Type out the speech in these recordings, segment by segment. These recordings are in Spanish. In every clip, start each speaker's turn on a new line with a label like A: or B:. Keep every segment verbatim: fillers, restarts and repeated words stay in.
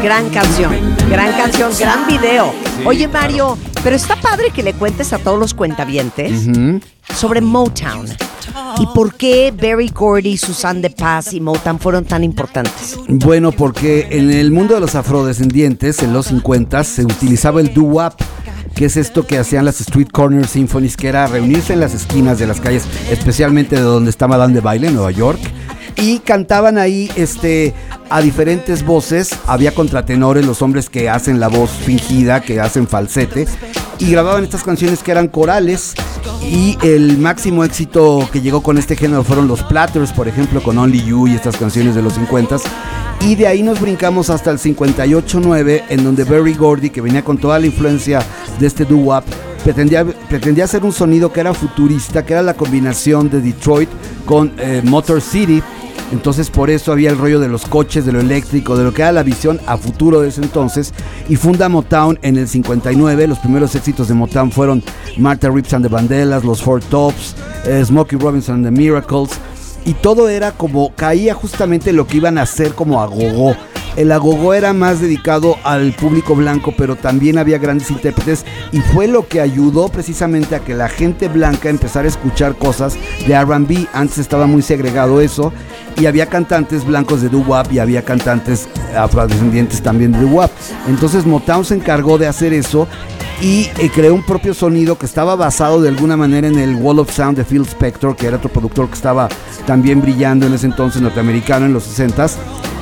A: Gran canción, gran canción, gran video. Sí, Oye, Mario, claro. Pero está padre que le cuentes a todos los cuentavientes uh-huh. sobre Motown. ¿Y por qué Berry Gordy, Suzanne de Paz y Motown fueron tan importantes?
B: Bueno, porque en el mundo de los afrodescendientes, en los cincuenta, se utilizaba el doo-wop, que es esto que hacían las Street Corner Symphonies, que era reunirse en las esquinas de las calles, especialmente de donde está Madame de Baile, en Nueva York, y cantaban ahí este, a diferentes voces. Había contratenores, los hombres que hacen la voz fingida, que hacen falsete, y grababan estas canciones que eran corales. Y el máximo éxito que llegó con este género fueron los Platters, por ejemplo, con Only You y estas canciones de los cincuenta. Y de ahí nos brincamos hasta el cincuenta y ocho nueve, en donde Berry Gordy, que venía con toda la influencia de este doo-wop, pretendía, pretendía hacer un sonido que era futurista, que era la combinación de Detroit con eh, Motor City. Entonces por eso había el rollo de los coches, de lo eléctrico, de lo que era la visión a futuro de ese entonces, y funda Motown en el cincuenta y nueve. Los primeros éxitos de Motown fueron Martha Reeves and the Vandellas, los Four Tops, eh, Smokey Robinson and the Miracles, y todo era como, caía justamente lo que iban a hacer como agogó. El agogó era más dedicado al público blanco, pero también había grandes intérpretes, y fue lo que ayudó precisamente a que la gente blanca empezara a escuchar cosas de R and B. Antes estaba muy segregado eso, y había cantantes blancos de doo-wop y había cantantes afrodescendientes también de doo-wop. Entonces Motown se encargó de hacer eso y eh, creó un propio sonido que estaba basado de alguna manera en el Wall of Sound de Phil Spector, que era otro productor que estaba también brillando en ese entonces, norteamericano, en los sesentas,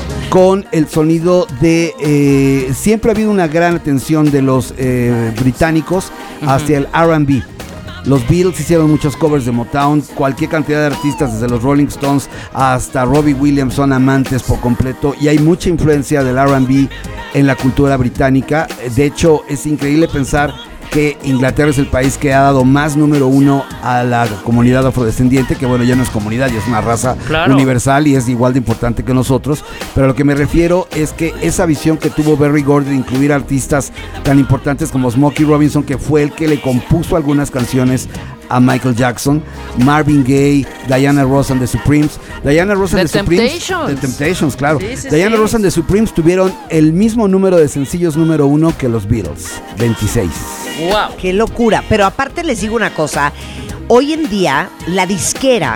B: con el sonido de... Eh, siempre ha habido una gran atención de los eh, británicos hacia uh-huh. el R and B. Los Beatles hicieron muchos covers de Motown, cualquier cantidad de artistas, desde los Rolling Stones hasta Robbie Williams, son amantes por completo, y hay mucha influencia del R and B en la cultura británica. De hecho, es increíble pensar que Inglaterra es el país que ha dado más número uno a la comunidad afrodescendiente, que bueno, ya no es comunidad, ya es una raza claro. universal y es igual de importante que nosotros, pero a lo que me refiero es que esa visión que tuvo Berry Gordy de incluir artistas tan importantes como Smokey Robinson, que fue el que le compuso algunas canciones a Michael Jackson, Marvin Gaye, Diana Ross and the Supremes. Diana Ross and the, the Supremes, The Temptations, claro. Sí, sí, Diana sí. Ross and the Supremes tuvieron el mismo número de sencillos número uno que los Beatles, veintiséis.
A: ¡Wow! ¡Qué locura! Pero aparte les digo una cosa, hoy en día la disquera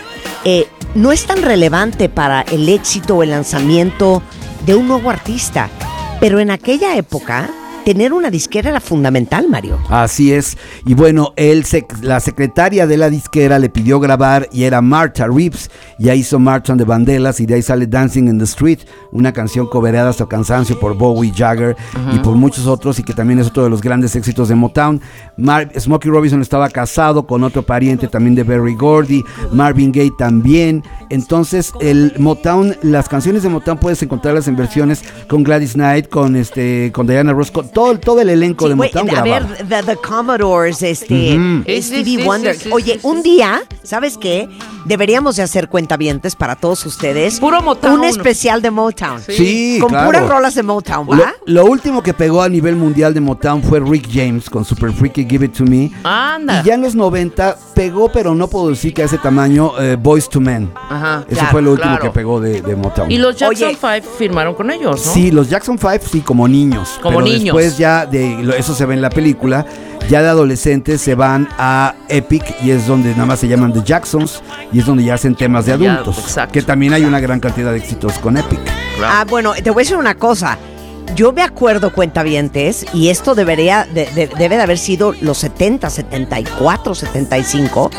A: eh, no es tan relevante para el éxito o el lanzamiento de un nuevo artista, pero en aquella época tener una disquera era fundamental, Mario.
B: Así es. Y bueno, él sec- la secretaria de la disquera le pidió grabar y era Martha Reeves. Ya hizo March and the Vandellas y de ahí sale Dancing in the Street, una canción cobereada hasta cansancio por Bowie, Jagger uh-huh. y por muchos otros, y que también es otro de los grandes éxitos de Motown. Mar- Smokey Robinson estaba casado con otro pariente también de Berry Gordy, Marvin Gaye también. Entonces el Motown, las canciones de Motown puedes encontrarlas en versiones con Gladys Knight, con este, con Diana Ross, con todo, todo el elenco sí, de Motown
A: wey, a
B: grabado.
A: ver, the, the Commodores, este, uh-huh. Stevie sí, sí, Wonder. Sí, sí, Oye, sí, sí, un día, ¿sabes qué? Deberíamos de hacer cuentavientes para todos ustedes.
C: Puro Motown.
A: Un especial de Motown.
B: Sí, sí
A: con
B: claro.
A: puras rolas de Motown, ¿va?
B: Lo, lo último que pegó a nivel mundial de Motown fue Rick James con Super Freaky Give It To Me.
C: Anda.
B: Y ya en los noventa pegó, pero no puedo decir que a ese tamaño, uh, Boyz two Men. Ajá. Eso claro, fue lo último claro. que pegó de, de Motown.
C: Y los Jackson Five firmaron con ellos, ¿no?
B: Sí, los Jackson Five sí, como niños.
C: Como
B: pero
C: niños.
B: Después ya, de eso se ve en la película, ya de adolescentes se van a Epic y es donde nada más se llaman The Jacksons y es donde ya hacen temas de adultos. Ya, exacto. Que también hay una gran cantidad de éxitos con Epic.
A: Claro. Ah, bueno, te voy a decir una cosa. Yo me acuerdo, cuentavientes, y esto debería de, de, debe de haber sido los setenta, setenta y cuatro, setenta y cinco,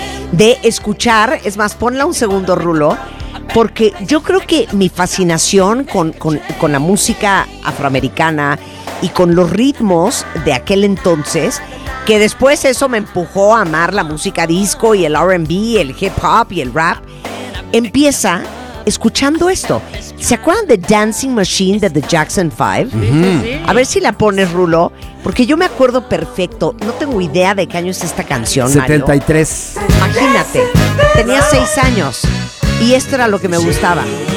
A: de escuchar, es más, ponla un segundo, Rulo, porque yo creo que mi fascinación con, con, con la música afroamericana y con los ritmos de aquel entonces, que después eso me empujó a amar la música disco y el R and B, el hip hop y el rap, empieza escuchando esto. ¿Se acuerdan de Dancing Machine de The Jackson Five?
C: Sí, sí, sí.
A: A ver si la pones, Rulo, porque yo me acuerdo perfecto. No tengo idea de qué año es esta canción,
B: setenta y tres.
A: Mario. Imagínate, tenía seis años y esto era lo que me gustaba.